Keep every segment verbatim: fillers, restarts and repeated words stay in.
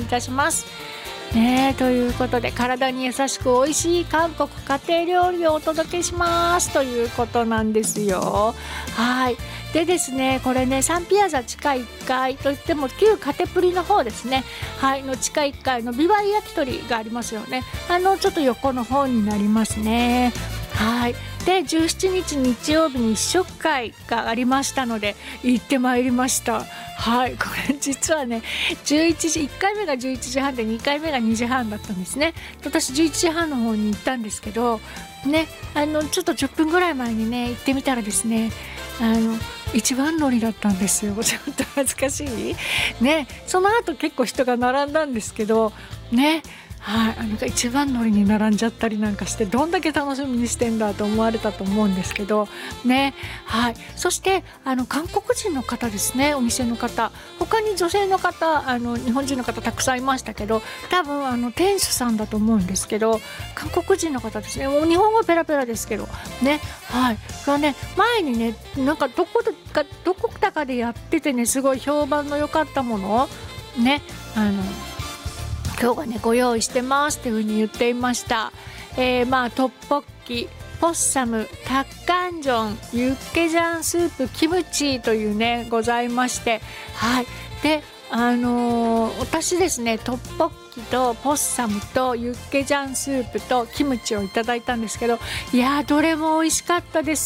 たしますね。ということで、体に優しく美味しい韓国家庭料理をお届けしますということなんですよ。はい。でですね、これね、サンピアザ地下いっかいといっても旧カテプリの方ですね、はいの地下いっかいのビバリ焼き鳥がありますよね。あのちょっと横の方になりますね。はい。でじゅうしちにち日曜日に試食会がありましたので行ってまいりました。はい、これ実はねじゅういちじいっかいめがじゅういちじはんでにかいめがにじはんだったんですね。私じゅういちじはんの方に行ったんですけどね、あのちょっとじゅっぷんぐらい前にね行ってみたらですね、あの一番乗りだったんですよ。ちょっと恥ずかしいね。その後結構人が並んだんですけどね、はい、あの一番乗りに並んじゃったりなんかしてどんだけ楽しみにしてんだと思われたと思うんですけどね。はい。そしてあの韓国人の方ですね、お店の方、他に女性の方、あの日本人の方たくさんいましたけど、多分あの店主さんだと思うんですけど、韓国人の方ですね。もう日本語ペラペラですけどね。はい。それはね、前にね、なんかどこかどこだかでやっててね、すごい評判の良かったものね、あの今日はねご用意してますっていう風に言っていました。えー、まあトッポッキ、ポッサム、タッカンジョン、ユッケジャンスープ、キムチというねございまして、はい。であのー、私ですね、トッポッキとポッサムとユッケジャンスープとキムチをいただいたんですけど、いやーどれも美味しかったです。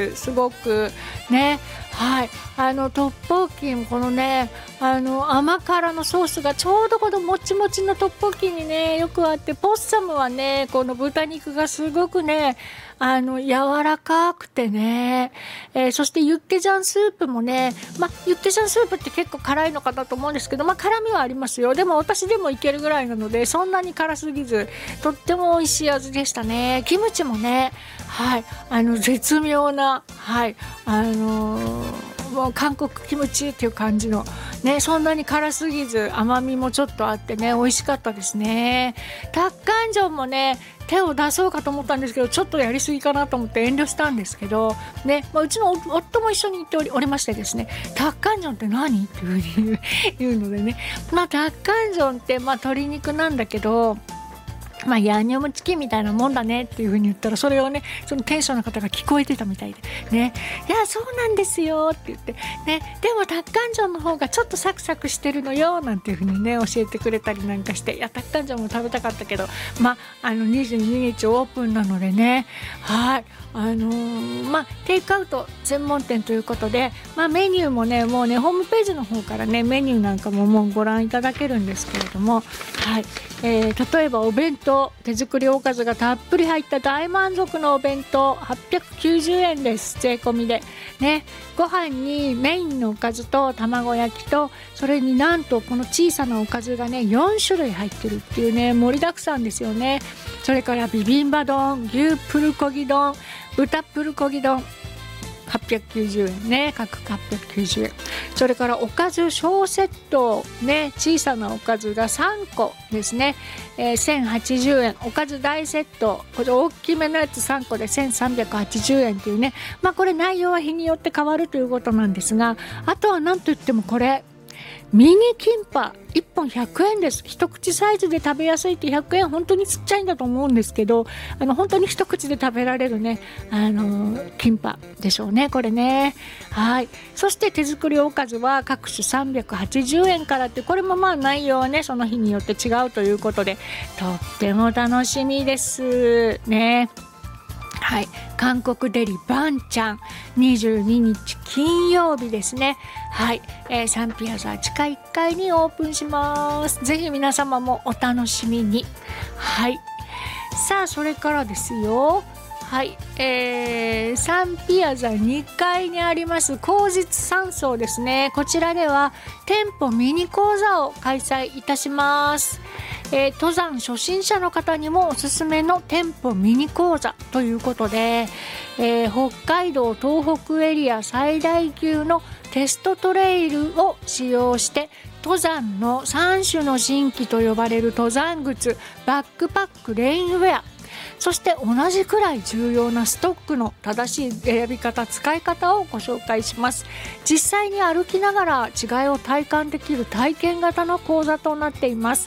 すごくね。はい。あのトッポッキもこのね、あの甘辛のソースがちょうどこのもちもちのトッポッキにねよくあって、ポッサムはねこの豚肉がすごくねあの柔らかくてね、えー、そしてユッケジャンスープもね、まあユッケジャンスープって結構辛いのかなと思うんですけど、まあ辛みはありますよ。でも私でもいけるぐらいなのでそんなに辛すぎずとっても美味しい味でしたね。キムチもね、はい、あの絶妙な、はい、あのーもう韓国キムチっていう感じのね、そんなに辛すぎず甘みもちょっとあってね美味しかったですね。タッカンジョンもね手を出そうかと思ったんですけどちょっとやりすぎかなと思って遠慮したんですけどね、まあ、うちの夫も一緒に行っており、おりましてですね、タッカンジョンって何っていうふうに言うのでね、まあタッカンジョンってまあ鶏肉なんだけど、まあ、ヤンニョムチキンみたいなもんだねっていう風に言ったら、それをねその店主の方が聞こえてたみたいでね、いやそうなんですよって言ってね、でもタッカンジョンの方がちょっとサクサクしてるのよなんていう風にね教えてくれたりなんかして、いやタッカンジョンも食べたかったけど、まああのにじゅうににちオープンなのでね、はい、あのー、まあテイクアウト専門店ということで、まあメニューもねもうねホームページの方からねメニューなんかももうご覧いただけるんですけれども、はい、えー、例えばお弁当、手作りおかずがたっぷり入った大満足のお弁当はっぴゃくきゅうじゅうえんです。税込みでね、ご飯にメインのおかずと卵焼きと、それになんとこの小さなおかずがねよんしゅるい入ってるっていうね盛りだくさんですよね。それからビビンバ丼、牛プルコギ丼、豚プルコギ丼はっぴゃくきゅうじゅうえんね、各はっぴゃくきゅうじゅうえん。それからおかず小セットね、小さなおかずがさんこですね、えー、せんはちじゅうえん。おかず大セット、これ大きめのやつさんこでせんさんびゃくはちじゅうえんっていうね、まあこれ内容は日によって変わるということなんですが、あとは何といってもこれミニキンパいっぽんひゃくえんです。一口サイズで食べやすいってひゃくえん本当にちっちゃいんだと思うんですけど、あの本当に一口で食べられるね、あのキンパでしょうねこれね。はい。そして手作りおかずは各種さんびゃくはちじゅうえんからって、これもまあ内容はねその日によって違うということでとっても楽しみですね。はい、韓国デリバンチャンにじゅうににち金曜日ですね。はい、えー、サンピアザ地下いっかいにオープンします。ぜひ皆様もお楽しみに。はい、さあそれからですよ、はい、えー、サンピアザにかいにあります口実山荘ですね。こちらでは店舗ミニ講座を開催いたします。えー、登山初心者の方にもおすすめの店舗ミニ講座ということで、えー、北海道東北エリア最大級のテストトレイルを使用して登山のさん種の神器と呼ばれる登山靴、バックパック、レインウェア、そして同じくらい重要なストックの正しい選び方、使い方をご紹介します。実際に歩きながら違いを体感できる体験型の講座となっています。